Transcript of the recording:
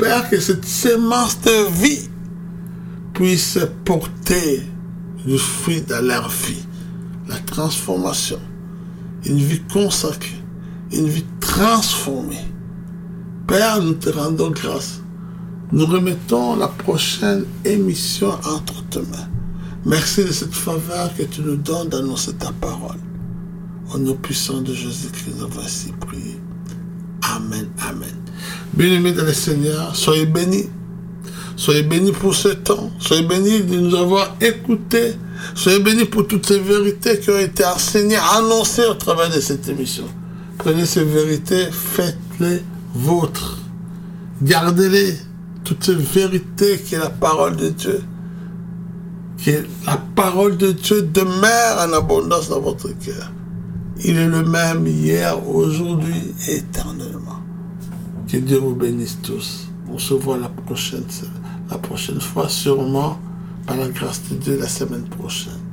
Père, que cette sémence de vie puisse porter du fruit dans leur vie. La transformation, une vie consacrée, une vie transformée. Père, nous te rendons grâce. Nous remettons la prochaine émission entre tes mains. Merci de cette faveur que tu nous donnes d'annoncer ta parole. Au nom puissant de Jésus-Christ, nous avons ainsi prié. Amen, amen. Bien-aimés dans le Seigneur, soyez bénis. Soyez bénis pour ce temps. Soyez bénis de nous avoir écoutés. Soyez bénis pour toutes ces vérités qui ont été enseignées, annoncées au travers de cette émission. Prenez ces vérités, faites-les vôtres. Gardez-les. Toutes ces vérités qui est la parole de Dieu. Que la parole de Dieu demeure en abondance dans votre cœur. Il est le même hier, aujourd'hui et éternellement. Que Dieu vous bénisse tous. On se voit la prochaine fois, sûrement, par la grâce de Dieu, la semaine prochaine.